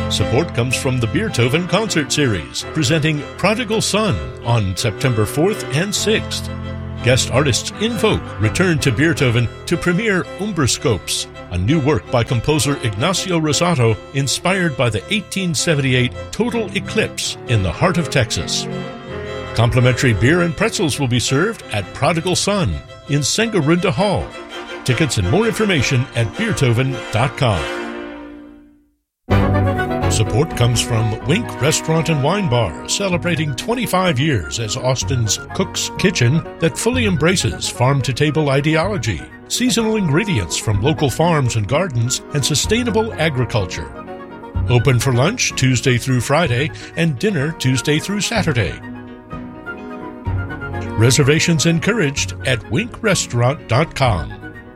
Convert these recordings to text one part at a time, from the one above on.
Support comes from the Beethoven Concert Series, presenting Prodigal Son on September 4th and 6th. Guest artists Invoke return to Beethoven to premiere Umbroscopes, a new work by composer Ignacio Rosado inspired by the 1878 total eclipse in the heart of Texas. Complimentary beer and pretzels will be served at Prodigal Son in Sengarunda Hall. Tickets and more information at Beethoven.com. Support comes from Wink Restaurant and Wine Bar, celebrating 25 years as Austin's Cook's Kitchen that fully embraces farm-to-table ideology, seasonal ingredients from local farms and gardens, and sustainable agriculture. Open for lunch Tuesday through Friday and dinner Tuesday through Saturday. Reservations encouraged at winkrestaurant.com.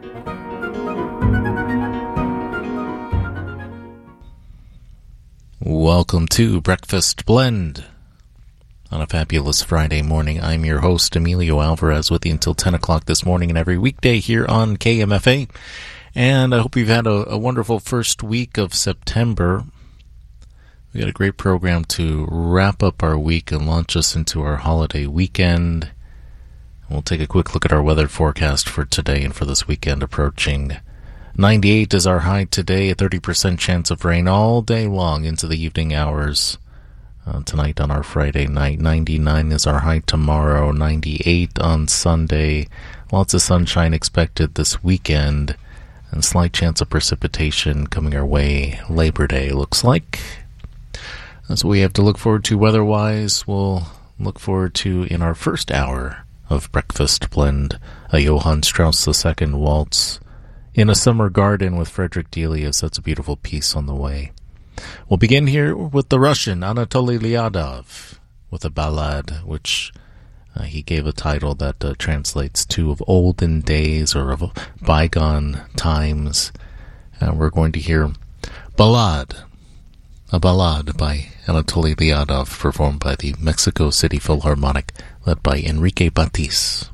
Welcome to Breakfast Blend. On a fabulous Friday morning, I'm your host, Emilio Alvarez, with you until 10 o'clock this morning and every weekday here on KMFA. And I hope you've had a wonderful first week of September. We got a great program to wrap up our week and launch us into our holiday weekend. We'll take a quick look at our weather forecast for today and for this weekend approaching. 98 is our high today, a 30% chance of rain all day long into the evening hours. Tonight on our Friday night, 99 is our high tomorrow, 98 on Sunday. Lots of sunshine expected this weekend, and slight chance of precipitation coming our way Labor Day, looks like. That's what we have to look forward to weather-wise. We'll look forward to, in our first hour of Breakfast Blend, a Johann Strauss II waltz, In a Summer Garden with Frederick Delius. That's a beautiful piece on the way. We'll begin here with the Russian Anatoly Lyadov with a ballad, which he gave a title that translates to of olden days or of bygone times. We're going to hear Ballad, a ballad by Anatoly Lyadov, performed by the Mexico City Philharmonic, led by Enrique Batis.